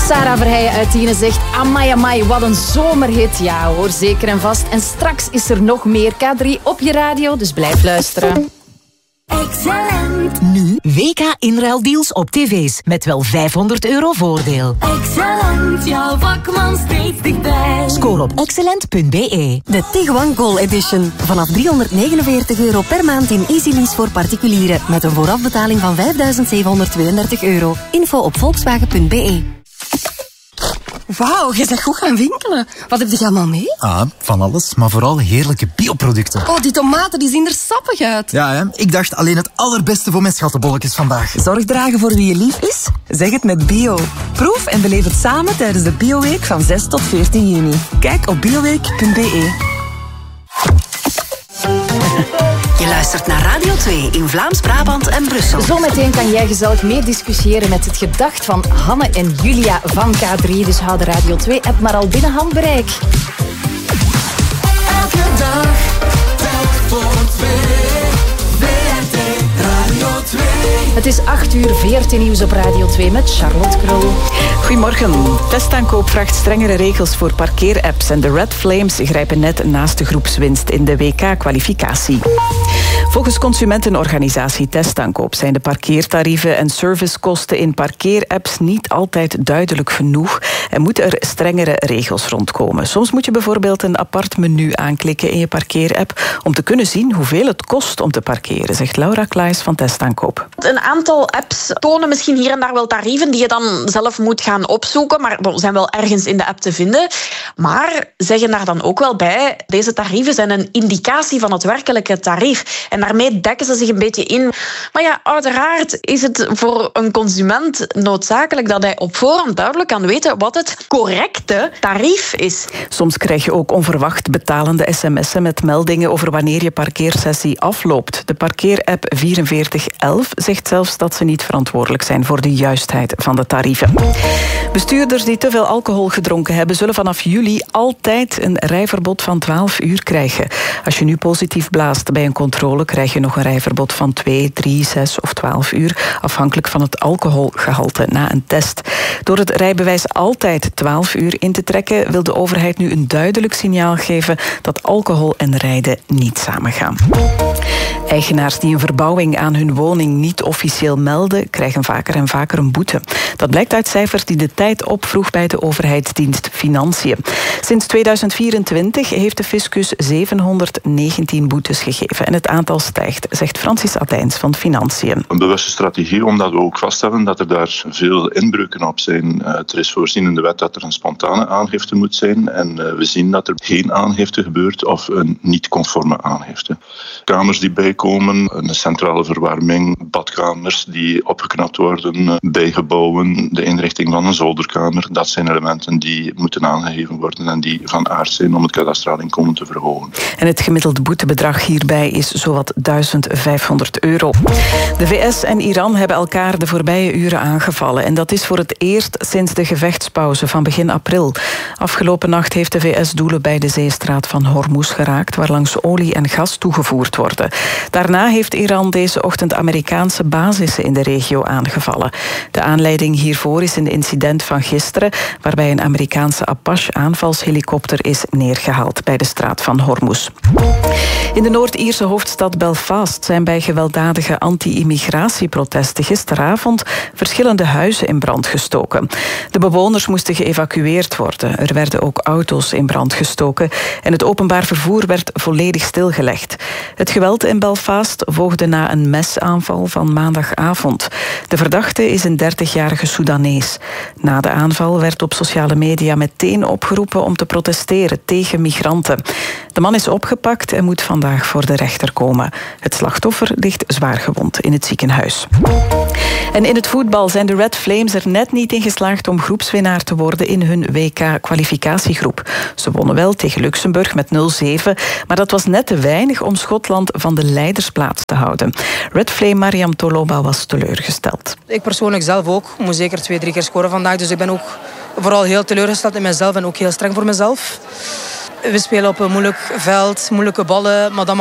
Sarah Verheijen uit Tiene zegt: amai, amai, wat een zomerhit. Ja hoor, zeker en vast. En straks is er nog meer K3 op je radio, dus blijf luisteren. Excellent. Nu WK-inruildeals op tv's met wel €500 voordeel. Excellent, jouw vakman steeds dichtbij. Scoor op excellent.be. De Tiguan Goal Edition. Vanaf €349 per maand in Easy Lease voor particulieren. Met een voorafbetaling van €5.732. Info op volkswagen.be. Wauw, je bent goed gaan winkelen. Wat heb je allemaal mee? Ah, van alles, maar vooral heerlijke bioproducten. Oh, die tomaten die zien er sappig uit. Ja, hè? Ik dacht alleen het allerbeste voor mijn schattenbolletjes vandaag. Zorg dragen voor wie je lief is? Zeg het met bio. Proef en beleef het samen tijdens de Bioweek van 6 tot 14 juni. Kijk op bioweek.be. Je luistert naar Radio 2 in Vlaams-Brabant en Brussel. Zometeen kan jij gezellig meediscussiëren met het gedacht van Hanne en Julia van K3. Dus hou de Radio 2-app maar al binnen handbereik. Elke dag, telk voor twee. VRT Radio 2. Het is 8:00, VRT Nieuws op Radio 2 met Charlotte Krul. Goedemorgen. Testaankoop vraagt strengere regels voor parkeerapps en de Red Flames grijpen net naast de groepswinst in de WK-kwalificatie. Volgens consumentenorganisatie Testaankoop zijn de parkeertarieven en servicekosten in parkeerapps niet altijd duidelijk genoeg en moeten er strengere regels rondkomen. Soms moet je bijvoorbeeld een apart menu aanklikken in je parkeerapp om te kunnen zien hoeveel het kost om te parkeren, zegt Laura Klaes van Testaankoop. Een aantal apps tonen misschien hier en daar wel tarieven die je dan zelf moet gaan opzoeken, maar zijn wel ergens in de app te vinden. Maar zeggen daar dan ook wel bij, deze tarieven zijn een indicatie van het werkelijke tarief. En daarmee dekken ze zich een beetje in. Maar ja, uiteraard is het voor een consument noodzakelijk dat hij op voorhand duidelijk kan weten wat het correcte tarief is. Soms krijg je ook onverwacht betalende sms'en met meldingen over wanneer je parkeersessie afloopt. De parkeerapp 4411 zegt zelfs dat ze niet verantwoordelijk zijn voor de juistheid van de tarieven. Bestuurders die te veel alcohol gedronken hebben, zullen vanaf juli altijd een rijverbod van 12 uur krijgen. Als je nu positief blaast bij een controle, krijg je nog een rijverbod van 2, 3, 6 of 12 uur, afhankelijk van het alcoholgehalte na een test. Door het rijbewijs altijd 12 uur in te trekken, wil de overheid nu een duidelijk signaal geven dat alcohol en rijden niet samengaan. Eigenaars die een verbouwing aan hun woning niet officieel melden, krijgen vaker en vaker een boete. Dat blijkt uit cijfers die de Tijd opvroeg bij de overheidsdienst Financiën. Sinds 2024 heeft de fiscus 719 boetes gegeven en het aantal stijgt, zegt Francis Adijns van Financiën. Een bewuste strategie, omdat we ook vaststellen dat er daar veel inbreuken op zijn. Er is voorzien in de wet dat er een spontane aangifte moet zijn en we zien dat er geen aangifte gebeurt of een niet-conforme aangifte. Kamers die bijkomen, een centrale verwarming, badkamers die opgeknapt worden, bijgebouwen, de inrichting van een zolderkamer, dat zijn elementen die moeten aangegeven worden en die van aard zijn om het kadastraal inkomen te verhogen. En het gemiddelde boetebedrag hierbij is zowat €1.500. De VS en Iran hebben elkaar de voorbije uren aangevallen en dat is voor het eerst sinds de gevechtspauze van begin april. Afgelopen nacht heeft de VS doelen bij de zeestraat van Hormuz geraakt, waarlangs olie en gas toegevoerd worden. Daarna heeft Iran deze ochtend Amerikaanse basissen in de regio aangevallen. De aanleiding hiervoor is een incident van gisteren, waarbij een Amerikaanse Apache-aanvalshelikopter is neergehaald bij de straat van Hormuz. In de Noord-Ierse hoofdstad Belfast zijn bij gewelddadige anti-immigratieprotesten gisteravond verschillende huizen in brand gestoken. De bewoners moesten geëvacueerd worden. Er werden ook auto's in brand gestoken en het openbaar vervoer werd volledig stilgelegd. Het geweld in Belfast volgde na een mesaanval van maandagavond. De verdachte is een 30-jarige Soedanees. Na de aanval werd op sociale media meteen opgeroepen om te protesteren tegen migranten. De man is opgepakt en moet vandaag voor de rechter komen. Het slachtoffer ligt zwaar gewond in het ziekenhuis. En in het voetbal zijn de Red Flames er net niet in geslaagd om groepswinnaar te worden in hun WK-kwalificatiegroep. Ze wonnen wel tegen Luxemburg met 0-7, maar dat was net te weinig om Schotland van de leidersplaats te houden. Red Flame Mariam Toloba was teleurgesteld. Ik persoonlijk zelf ook. Ik moet zeker 2-3 keer scoren vandaag, dus ik ben ook vooral heel teleurgesteld in mezelf en ook heel streng voor mezelf. We spelen op een moeilijk veld, moeilijke ballen, maar dan